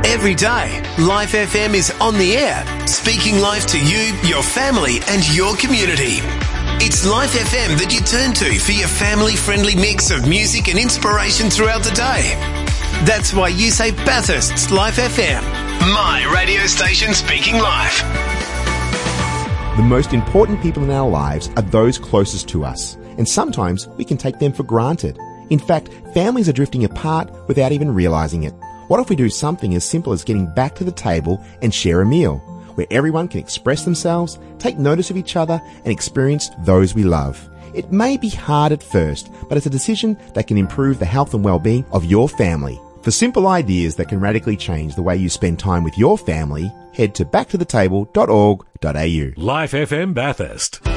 Every day, Life FM is on the air, speaking life to you, your family and your community. It's Life FM that you turn to for your family-friendly mix of music and inspiration throughout the day. That's why you say Bathurst's Life FM, my radio station speaking life. The most important people in our lives are those closest to us, and sometimes we can take them for granted. In fact, families are drifting apart without even realizing it. What if we do something as simple as getting back to the table and share a meal, where everyone can express themselves, take notice of each other, and experience those we love? It may be hard at first, but it's a decision that can improve the health and well-being of your family. For simple ideas that can radically change the way you spend time with your family, head to backtothetable.org.au. Life FM Bathurst.